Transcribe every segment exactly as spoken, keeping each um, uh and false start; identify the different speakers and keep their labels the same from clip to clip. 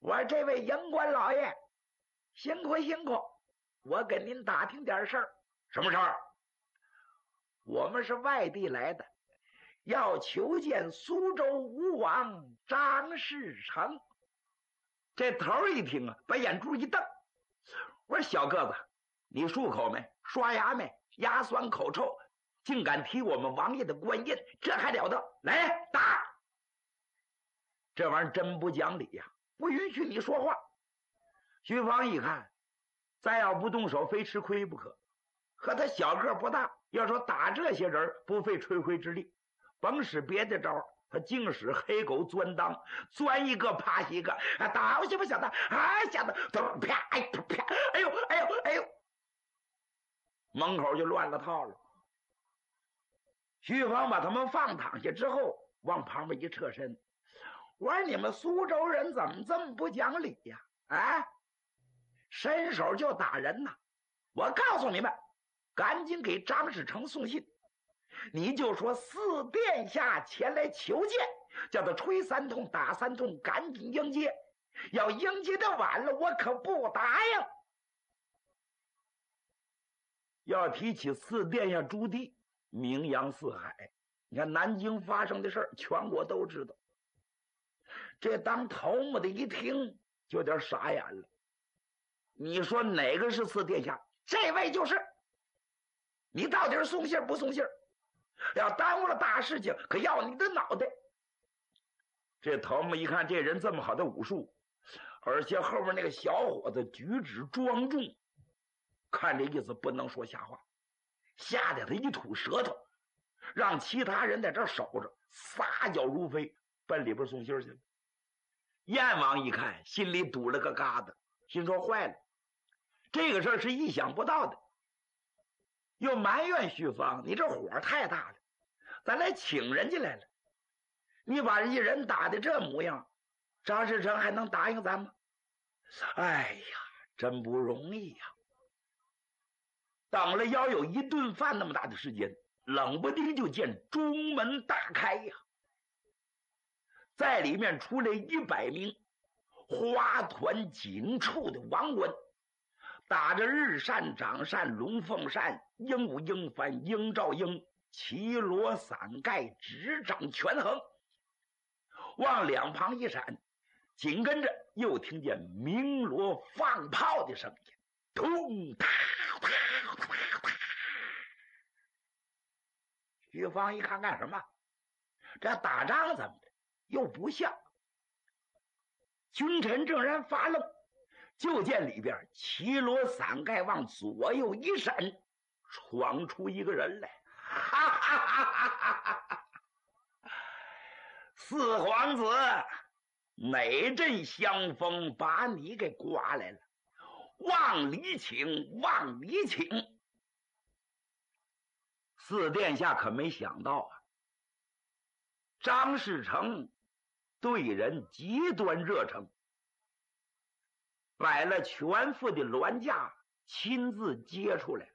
Speaker 1: 我说这位营官老爷，辛苦辛苦，我跟您打听点事儿。
Speaker 2: 什么事儿？
Speaker 1: 我们是外地来的，要求见苏州吴王张士诚。
Speaker 2: 这头一听啊，把眼珠一瞪，我说小个子，你漱口没？刷牙没？牙酸口臭，竟敢提我们王爷的官印，这还了得！来打！这玩意儿真不讲理呀、啊，不允许你说话。徐芳一看，再要不动手，非吃亏不可。可他小个不大，要说打这些人，不费吹灰之力，甭使别的招，他净使黑狗钻裆，钻一个趴一个，啊，打行不小的，啊，小的，啪，哎啪，哎呦，哎呦，哎呦，门口就乱了套了。徐芳把他们放躺下之后，往旁边一侧身，
Speaker 1: 我说你们苏州人怎么这么不讲理呀？啊，伸手就打人呐！我告诉你们，赶紧给张士诚送信，你就说四殿下前来求见，叫他吹三通打三通，赶紧迎接。要迎接的晚了，我可不答应。
Speaker 2: 要提起四殿下朱棣，名扬四海，你看南京发生的事儿，全国都知道。这当头目的一听就有点傻眼了。你说哪个是四殿下？
Speaker 1: 这位就是。你到底是送信不送信？要耽误了大事情，可要你的脑袋。
Speaker 2: 这头目一看这人这么好的武术，而且后面那个小伙子举止庄重，看这意思不能说瞎话，吓得他一吐舌头，让其他人在这守着，撒脚如飞，奔里边送信去了。燕王一看，心里堵了个疙瘩，心说坏了，这个事儿是意想不到的，又埋怨徐芳，你这火太大了，咱来请人家来了，你把人家人打的这模样，张士诚还能答应咱吗？哎呀，真不容易呀、啊！等了要有一顿饭那么大的时间，冷不丁就见中门大开呀、啊，在里面出来一百名花团锦簇的王官，打着日扇、掌扇、龙凤扇、鹦鹉鹰翻、鹰照鹰、旗罗伞盖、执掌权衡，往两旁一闪，紧跟着又听见鸣锣放炮的声音，通啪啪啪啪。徐芳一看干什么？这打仗怎么的？又不像。君臣正然发愣，就见里边旗罗伞盖往左右一闪，闯出一个人来。哈哈哈哈哈哈！四皇子，哪阵香风把你给刮来了？往里请，往里请！四殿下可没想到啊，张士诚对人极端热诚，摆了全副的銮驾，亲自接出来，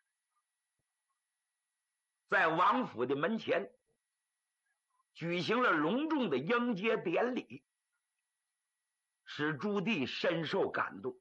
Speaker 2: 在王府的门前举行了隆重的迎接典礼，使朱棣深受感动。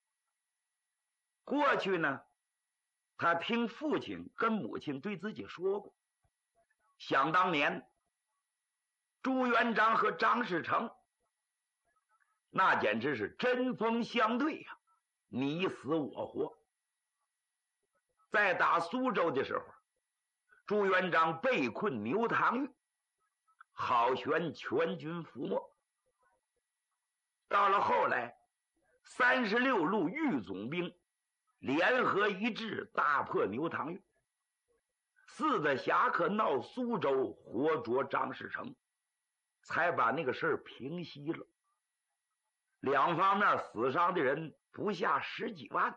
Speaker 2: 过去呢，他听父亲跟母亲对自己说过，想当年朱元璋和张士诚那简直是针锋相对呀、啊，你死我活。在打苏州的时候，朱元璋被困牛塘峪，好悬全军覆没。到了后来，三十六路御总兵联合一致，大破牛塘峪，四个侠客闹苏州，活捉张士诚，才把那个事儿平息了。两方面死伤的人不下十几万，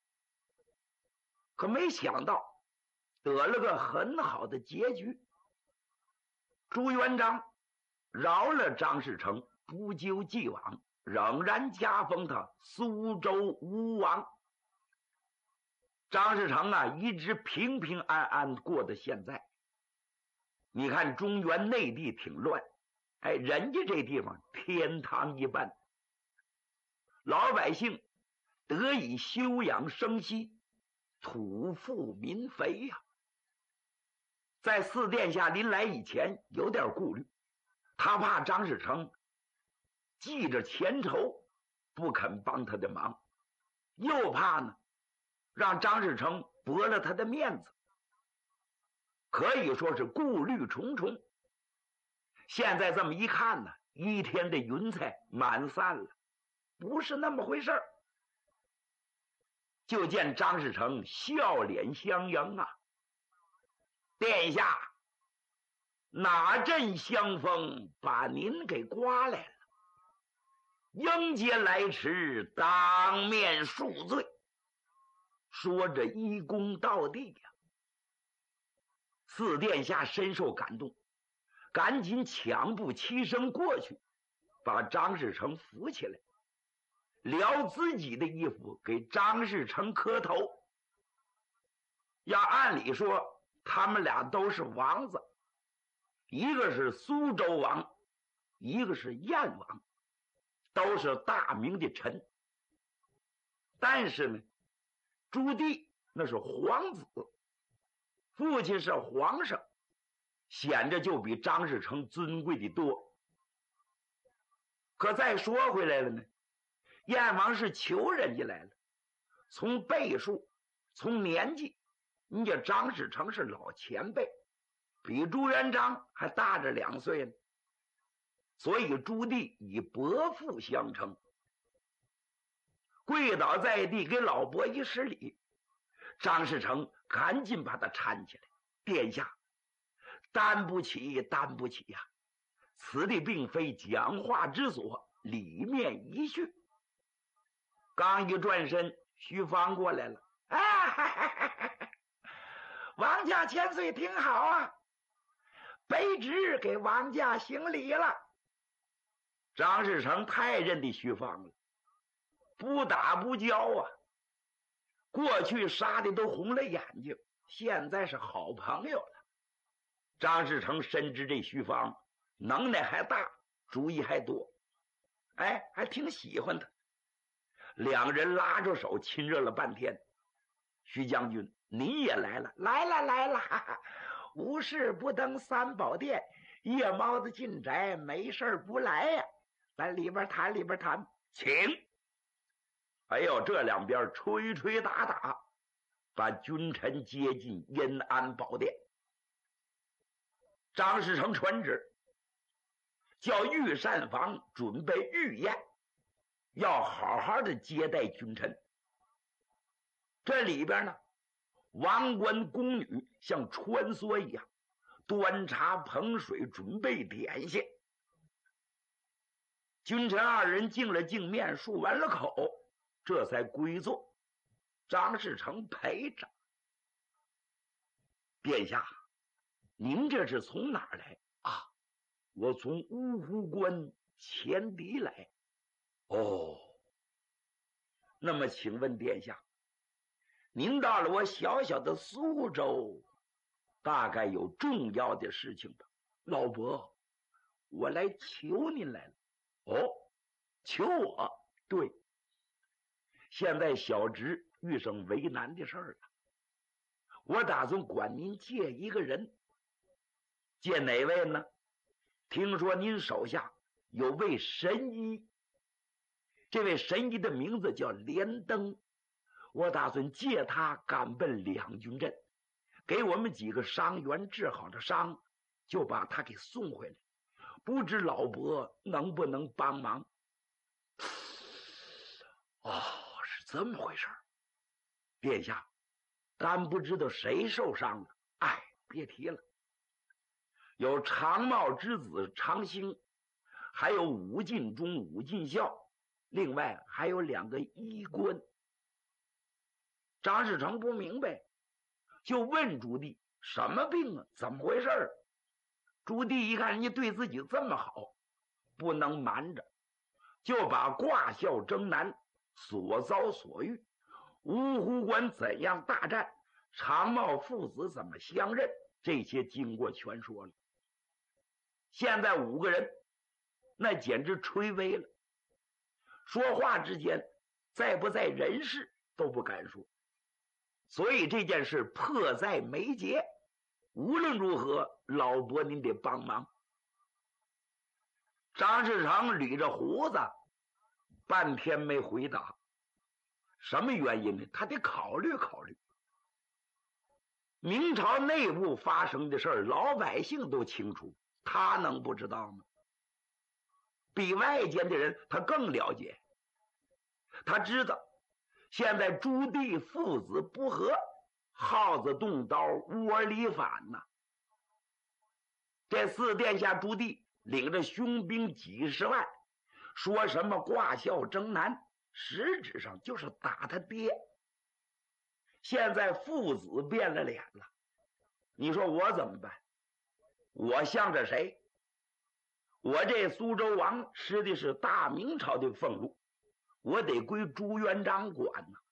Speaker 2: 可没想到得了个很好的结局。朱元璋饶了张士诚，不究既往，仍然加封他苏州吴王。张士诚啊，一直平平安安过到现在。你看中原内地挺乱，哎，人家这地方天堂一般。 老百姓得以休养生息，土富民肥呀、啊。在四殿下临来以前有点顾虑，他怕张士诚记着前仇不肯帮他的忙，又怕呢让张士诚驳了他的面子，可以说是顾虑重重。现在这么一看呢，一天的云彩满散了，不是那么回事儿。就见张士诚笑脸相迎啊，殿下，哪阵香风把您给刮来了？迎接来迟，当面恕罪。说着一躬到地呀、啊。四殿下深受感动，赶紧抢步起身过去，把张士诚扶起来，撩自己的衣服给张士诚磕头。要按理说他们俩都是王子，一个是苏州王，一个是燕王，都是大明的臣。但是呢，朱棣那是皇子，父亲是皇上，显着就比张士诚尊贵的多。可再说回来了呢，燕王是求人家来了，从辈数从年纪，人家张士诚是老前辈，比朱元璋还大着两岁呢，所以朱棣以伯父相称，跪倒在地给老伯一施礼。张士诚赶紧把他搀起来，殿下，担不起担不起呀、啊，此地并非讲话之所，里面一叙。刚一转身，徐芳过来了，哎，王家千岁挺好啊，卑职给王家行礼了。张士诚太认得徐芳了，不打不交啊，过去杀的都红了眼睛，现在是好朋友了。张士诚深知这徐芳能耐还大，主意还多，哎，还挺喜欢他。两人拉着手亲热了半天。徐将军，你也来了？来了来了，无事不登三宝殿，夜猫子进宅，没事不来呀。来里边谈里边谈，请。哎呦，这两边吹吹打打，把君臣接进延安宝殿。张士诚传旨，叫御膳房准备御宴，要好好的接待君臣。这里边呢，王官宫女像穿梭一样，端茶捧水，准备点心。君臣二人敬了敬面，漱完了口，这才归坐。张士诚陪着。殿下，您这是从哪儿来啊？我从乌湖关前敌来。哦，那么请问殿下，您到了我小小的苏州，大概有重要的事情吧？老伯，我来求您来了。哦，求我？对，现在小侄遇上为难的事儿了，我打算管您借一个人。借哪位呢？听说您手下有位神医，这位神医的名字叫连登，我打算借他赶奔两军阵，给我们几个伤员治好了伤，就把他给送回来。不知老伯能不能帮忙？哦，是这么回事儿。殿下，咱不知道谁受伤了。哎，别提了。有长茂之子长兴，还有武进忠、武进孝，另外还有两个医官。张士诚不明白，就问朱棣什么病啊？怎么回事儿？朱棣一看人家对自己这么好，不能瞒着，就把挂孝征南所遭所遇，芜湖关怎样大战，长茂父子怎么相认，这些经过全说了。现在五个人那简直吹威了， 说话之间在不在人世都不敢说，所以这件事迫在眉睫。无论如何，老伯您得帮忙。张士诚捋着胡子，半天没回答。什么原因呢？他得考虑考虑。明朝内部发生的事儿，老百姓都清楚，他能不知道吗？比外间的人他更了解。他知道现在朱棣父子不和，耗子动刀，窝里反呐。这四殿下朱棣领着雄兵几十万，说什么挂孝征南，实质上就是打他爹。现在父子变了脸了，你说我怎么办？我向着谁？我这苏州王吃的是大明朝的俸禄，我得归朱元璋管呢。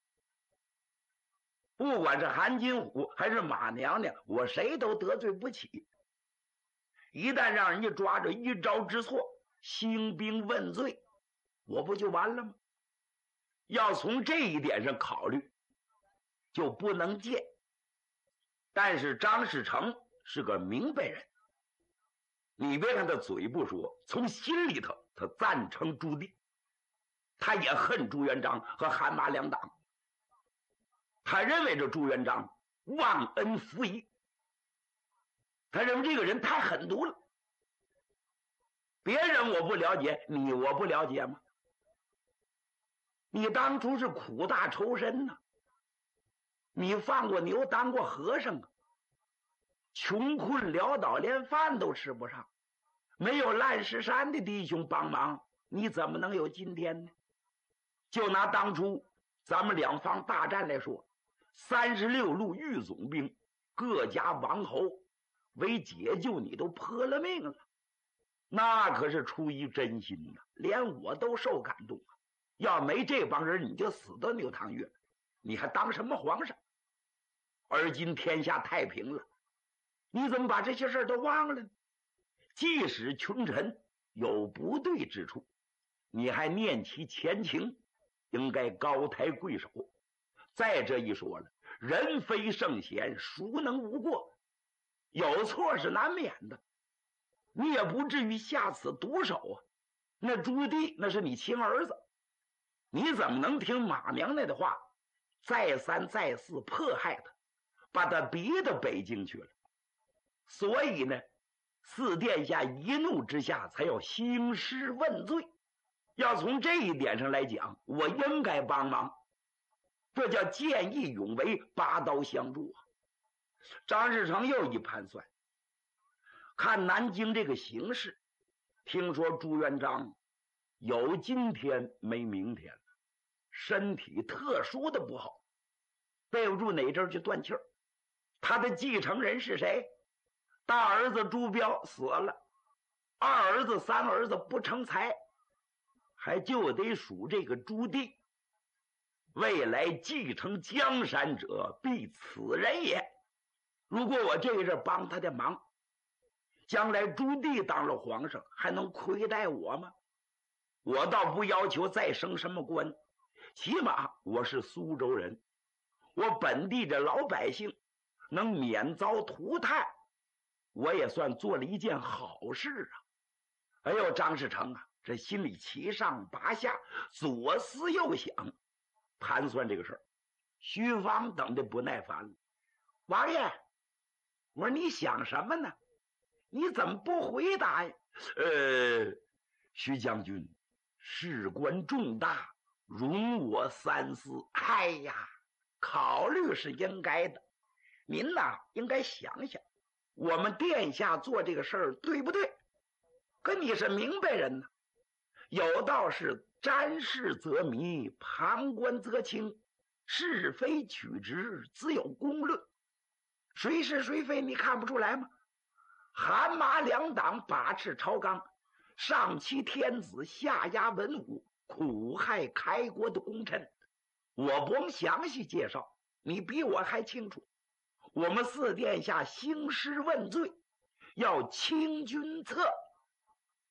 Speaker 2: 不管是韩金虎还是马娘娘，我谁都得罪不起。一旦让人家抓着一招之错，兴兵问罪，我不就完了吗？要从这一点上考虑，就不能见。但是张士诚是个明白人，你别看他嘴不说，从心里头他赞成朱棣，他也恨朱元璋和韩马两党。他认为这朱元璋忘恩负义，他认为这个人太狠毒了。别人我不了解，你我不了解吗？你当初是苦大仇深呐、啊，你放过牛当过和尚啊，穷困潦倒连饭都吃不上，没有烂石山的弟兄帮忙，你怎么能有今天呢？就拿当初咱们两方大战来说，三十六路御总兵各家王侯为解救你都泼了命了，那可是出于真心呐、啊，连我都受感动啊！要没这帮人，你就死到牛堂月，你还当什么皇上？而今天下太平了，你怎么把这些事都忘了呢？即使群臣有不对之处，你还念其前情，应该高抬贵手。再这一说了，人非圣贤，孰能无过？有错是难免的，你也不至于下此毒手啊！那朱棣那是你亲儿子，你怎么能听马娘娘的话，再三再四迫害他，把他逼到北京去了？所以呢，四殿下一怒之下才要兴师问罪。要从这一点上来讲，我应该帮忙，这叫见义勇为，拔刀相助啊！张士诚又一盘算，看南京这个形势，听说朱元璋有今天没明天了，身体特殊的不好，背不住哪阵就断气儿。他的继承人是谁？大儿子朱标死了，二儿子三儿子不成才，还就得数这个朱棣。未来继承江山者，必此人也。如果我这一阵帮他的忙，将来朱棣当了皇上，还能亏待我吗？我倒不要求再升什么官，起码我是苏州人，我本地的老百姓能免遭涂炭，我也算做了一件好事啊！哎呦，张士诚啊，这心里七上八下，左思右想，盘算这个事儿。徐芳等得不耐烦了，王爷，我说你想什么呢？你怎么不回答呀？呃，徐将军，事关重大，容我三思。哎呀，考虑是应该的，您呐应该想想，我们殿下做这个事儿对不对？可你是明白人呢，有道是瞻视则迷，旁观则清，是非曲直，自有公论。谁是谁非你看不出来吗？韩马两党把持朝纲，上欺天子，下压文武，苦害开国的功臣。我不用详细介绍，你比我还清楚。我们四殿下兴师问罪，要清君侧。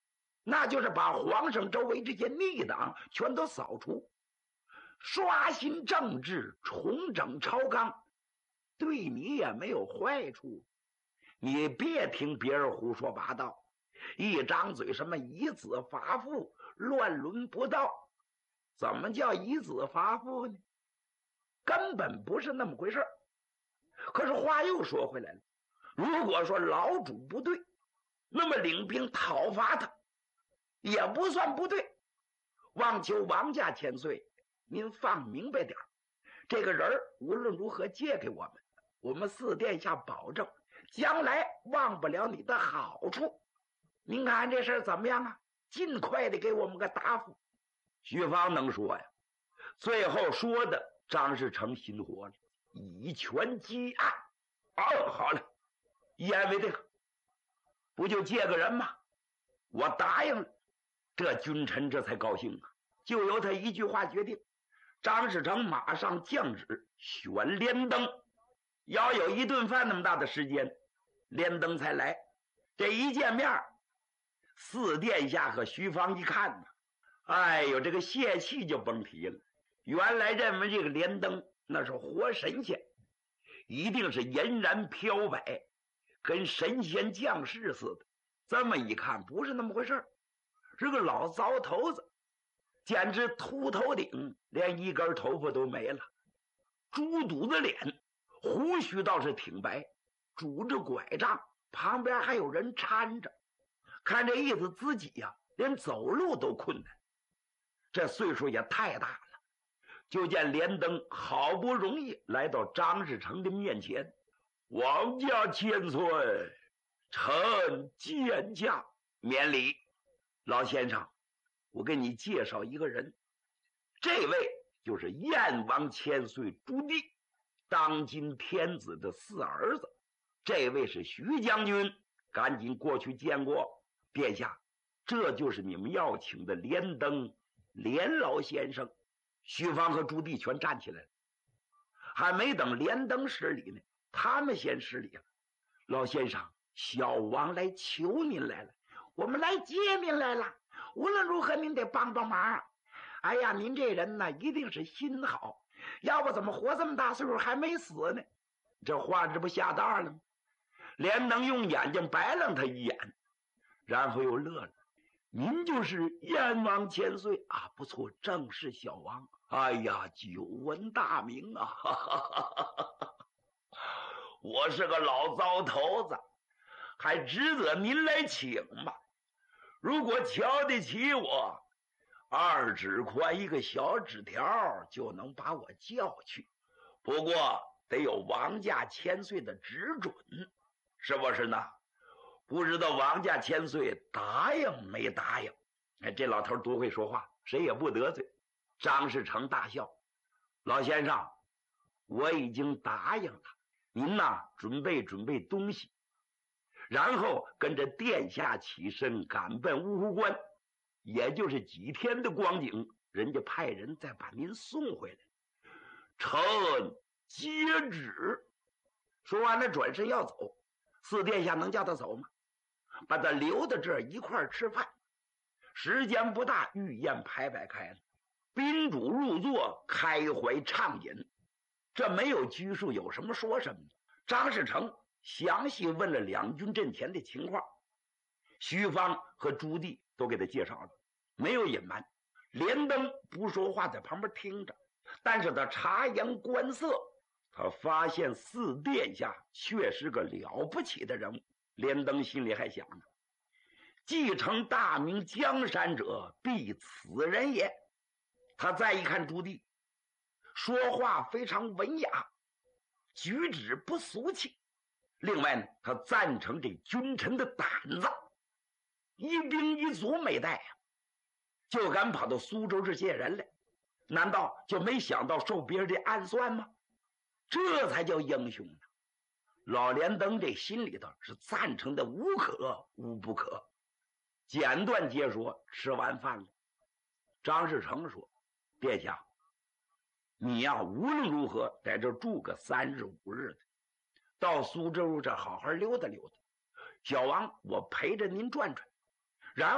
Speaker 1: 那就是把皇上周围这些逆党全都扫除，刷新政治，重整朝纲，对你也没有坏处。你别听别人胡说八道，一张嘴什么以子发父，乱伦不道。怎么叫以子发父呢？根本不是那么回事。可是话又说回来了，如果说老主不对，那么领兵讨伐他也不算不对。望求王家千岁，您放明白点，这个人无论如何借给我们，我们四殿下保证将来忘不了你的好处。您看这事怎么样啊？尽快的给我们个答复。
Speaker 2: 徐芳能说呀，最后说的张士诚心活了，以权击案。哦，好了，言为这个，不就借个人吗？我答应了。这君臣这才高兴啊，就由他一句话决定。张士诚马上降旨选连登，要有一顿饭那么大的时间，连登才来。这一见面，四殿下和徐芳一看呢，哎呦，这个泄气就甭提了。原来认为这个连登那是活神仙，一定是俨然飘摆，跟神仙降世似的。这么一看，不是那么回事，是个老糟头子，简直秃头顶，连一根头发都没了，猪肚子脸，胡须倒是挺白，拄着拐杖，旁边还有人搀着。看这意思，自己呀、啊、连走路都困难，这岁数也太大了。就见连登好不容易来到张士诚的面前，王家千岁，臣见驾，免礼。老先生，我给你介绍一个人，这位就是燕王千岁朱棣，当今天子的四儿子。这位是徐将军，赶紧过去见过。殿下，这就是你们要请的连登连老先生。徐芳和朱棣全站起来了，还没等连登施礼呢，他们先施礼了。老先生，小王来求您来了，我们来接您来了，无论如何您得帮帮忙。哎呀，您这人呢一定是心好，要不怎么活这么大岁数还没死呢？这话这不下蛋了吗？连登用眼睛白了他一眼，然后又乐了。您就是燕王千岁啊？不错，正是小王。哎呀，久闻大名啊！哈哈哈哈，我是个老糟头子，还值得您来请吗？如果瞧得起我，二指宽一个小纸条就能把我叫去，不过得有王家千岁的指准，是不是呢？不知道王家千岁答应没答应？哎，这老头多会说话，谁也不得罪。张士诚大笑：“老先生，我已经答应了，您呐准备准备东西，然后跟着殿下起身赶奔芜湖关，也就是几天的光景，人家派人再把您送回来。臣接旨。”说完了，转身要走。四殿下能叫他走吗？把他留在这儿一块儿吃饭。时间不大，御宴排摆开了，宾主入座，开怀畅饮。这没有拘束，有什么说什么。张士诚详细问了两军阵前的情况，徐芳和朱棣都给他介绍了，没有隐瞒。连登不说话，在旁边听着，但是他察言观色，他发现四殿下确是个了不起的人物。连登心里还想呢，继承大明江山者，必此人也。他再一看朱棣，说话非常文雅，举止不俗气。另外呢，他赞成这君臣的胆子，一兵一卒没带呀，就敢跑到苏州这些人来，难道就没想到受别人的暗算吗？这才叫英雄呢。老连登这心里头是赞成的无可无不可。简短截说，吃完饭了，张士诚说：“殿下，你呀无论如何在这住个三日五日的，到苏州这好好溜达溜达。小王我陪着您转转，然后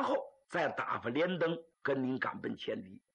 Speaker 2: 再打发连登跟您赶奔前敌。